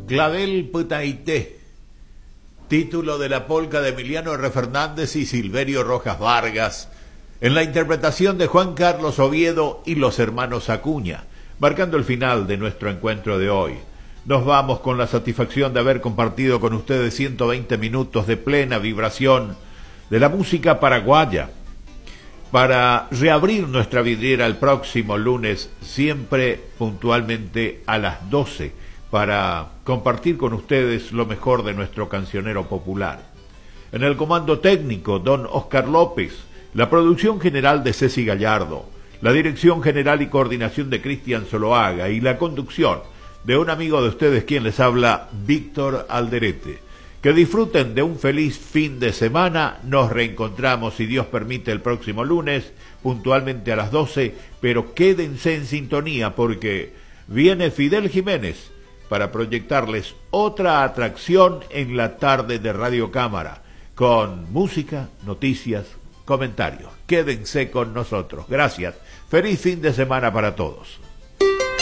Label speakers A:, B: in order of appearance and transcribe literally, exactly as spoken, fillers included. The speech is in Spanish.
A: Clavel Putaité, título de la polca de Emiliano R. Fernández y Silverio Rojas Vargas, en la interpretación de Juan Carlos Oviedo y los hermanos Acuña, marcando el final de nuestro encuentro de hoy. Nos vamos con la satisfacción de haber compartido con ustedes ciento veinte minutos de plena vibración de la música paraguaya, para reabrir nuestra vidriera el próximo lunes, siempre puntualmente a las doce, para compartir con ustedes lo mejor de nuestro cancionero popular. En el comando técnico, don Oscar López, la producción general de Ceci Gallardo, la dirección general y coordinación de Cristian Zoloaga y la conducción de un amigo de ustedes quien les habla, Víctor Alderete. Que disfruten de un feliz fin de semana. Nos reencontramos, si Dios permite, el próximo lunes, puntualmente a las doce, pero quédense en sintonía porque viene Fidel Jiménez para proyectarles otra atracción en la tarde de Radio Cámara, con música, noticias, comentarios. Quédense con nosotros. Gracias. Feliz fin de semana para todos.